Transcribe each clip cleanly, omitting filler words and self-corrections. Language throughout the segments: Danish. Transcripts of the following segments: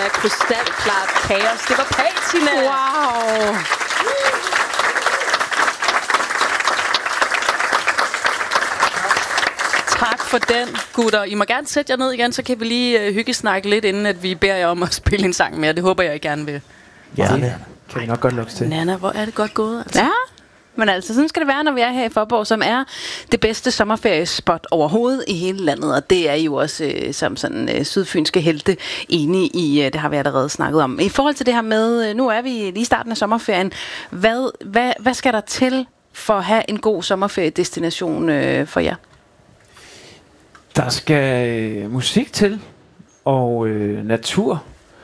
af krystalklart kaos. Det var Patina. Wow. Tak for den, gutter. I må gerne sætte jer ned igen, så kan vi lige hyggesnakke lidt, inden at vi beder jer om at spille en sang mere. Det håber jeg, I gerne vil. Ja, det kan vi nok godt lukke til. Nana, hvor er det godt gået, altså. Ja, men altså, sådan skal det være, når vi er her i Faaborg, som er det bedste sommerferiespot overhovedet i hele landet. Og det er jo også som sådan sydfynske helte enige i, det har vi allerede snakket om. I forhold til det her med, nu er vi lige i starten af sommerferien. Hvad skal der til for at have en god sommerferiedestination for jer? Der skal musik til, og natur,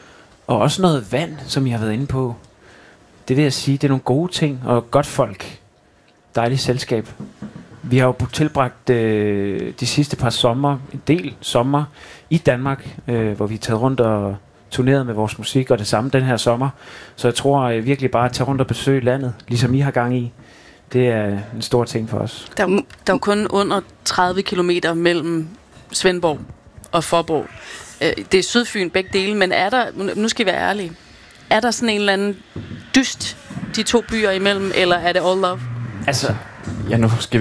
og også noget vand, som jeg har været inde på. Det vil jeg sige, det er nogle gode ting, og godt folk. Dejligt selskab. Vi har jo tilbragt de sidste par sommer, en del sommer i Danmark, hvor vi er taget rundt og turneret med vores musik, og det samme den her sommer. Så jeg tror virkelig bare at tage rundt og besøge landet, ligesom I har gang i. Det er en stor ting for os. Der er jo kun under 30 kilometer mellem Svendborg og Faaborg. Det er Sydfyn begge dele, men er der, nu skal vi være ærlige, er der sådan en eller anden dyst de to byer imellem, eller er det all love? Altså, ja,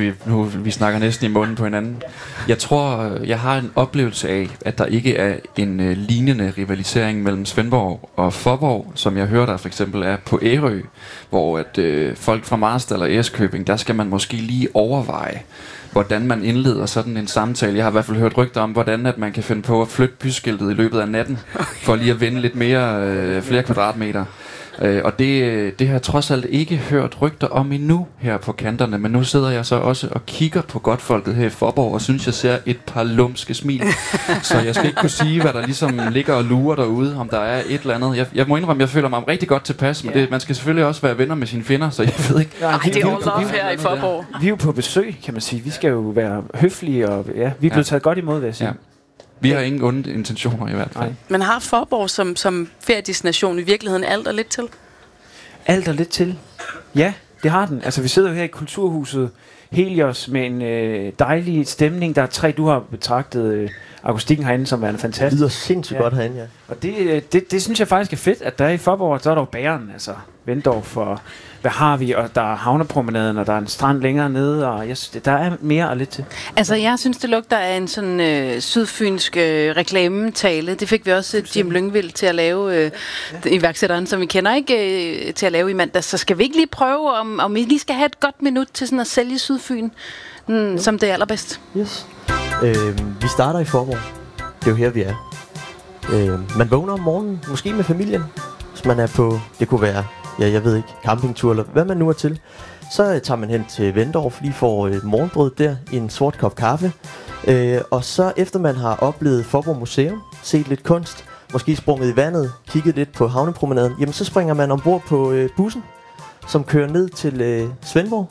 vi snakker næsten i munden på hinanden. Jeg tror, jeg har en oplevelse af, at der ikke er en lignende rivalisering mellem Svendborg og Faaborg, som jeg hører der for eksempel er på Ærø, hvor at folk fra Marstal og Ærøskøbing, der skal man måske lige overveje, hvordan man indleder sådan en samtale. Jeg har i hvert fald hørt rygter om, hvordan at man kan finde på at flytte byskiltet i løbet af natten, for lige at vinde lidt mere, flere kvadratmeter. Og det har jeg trods alt ikke hørt rygter om endnu her på kanterne, men nu sidder jeg så også og kigger på godtfolket her i Faaborg, og synes jeg ser et par lumske smil. Så jeg skal ikke kunne sige, hvad der ligesom ligger og lurer derude, om der er et eller andet. Jeg må indrømme, jeg føler mig rigtig godt tilpas, men man skal selvfølgelig også være venner med sine fjender, så jeg ved ikke. Ej, det er all love her i Faaborg. Vi er jo på besøg, kan man sige. Vi skal jo være høflige, og vi er blevet taget godt imod, vil jeg sige. Ja. Vi har ingen onde intentioner i hvert fald. Men har Faaborg som feriedestination i virkeligheden alt og lidt til? Alt og lidt til? Ja, det har den. Altså, vi sidder jo her i Kulturhuset Helios med en dejlig stemning. Der er 3, du har betragtet akustikken herinde som værende fantastisk. Det lyder sindssygt godt herinde, ja. Og det synes jeg faktisk er fedt, at der er i Faaborg, så er der jo bageren, altså Vendorf, og hvad har vi, og der er havnepromenaden, og der er en strand længere nede, og der er mere og lidt til. Altså, jeg synes, det lugter af en sådan sydfynsk reklametale. Det fik vi også Jim Lyngvild til at lave, iværksætteren, som vi kender, ikke til at lave i mandag. Så skal vi ikke lige prøve, om vi lige skal have et godt minut til sådan at sælge Sydfyn som det allerbedst? Yes. Vi starter i Faaborg. Det er jo her, vi er. Man vågner om morgenen, måske med familien, hvis man er på, det kunne være, jeg ved ikke, campingtur eller hvad man nu er til. Så tager man hen til Vendorf, lige får morgenbrød der i en sort kop kaffe. Og så efter man har oplevet Faaborg Museum, set lidt kunst, måske sprunget i vandet, kigget lidt på havnepromenaden, jamen så springer man ombord på bussen, som kører ned til Svendborg.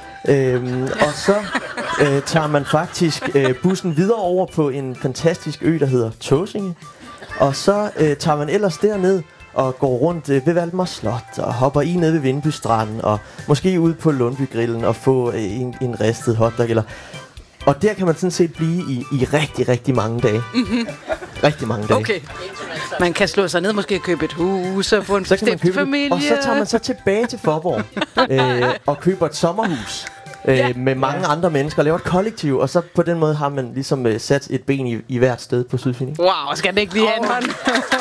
Og så tager man faktisk bussen videre over på en fantastisk ø, der hedder Tåsinge. Og så tager man ellers derned og går rundt ved Valdemar Slot og hopper i ned ved Vindby Strand og måske ud på Lundbygrillen og få en ristet hotdog eller. Og der kan man sådan set blive i rigtig, rigtig mange dage. Rigtig mange dage. Okay. Man kan slå sig ned, måske købe et hus og få en bestemt familie. Og så tager man så tilbage til Faaborg og køber et sommerhus med mange andre mennesker og laver et kollektiv. Og så på den måde har man ligesom sat et ben i hvert sted på Sydfyn. Wow, skal det ikke lige have en hånd?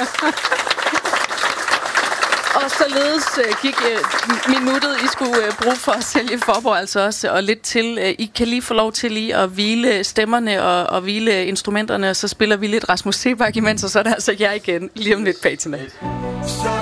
Og således gik minuttet, I skulle bruge for at sælge Faaborg altså også, og lidt til. I kan lige få lov til lige at hvile stemmerne og hvile instrumenterne, og så spiller vi lidt Rasmus Seebach imens, og så er det altså jer igen lige om lidt Patina.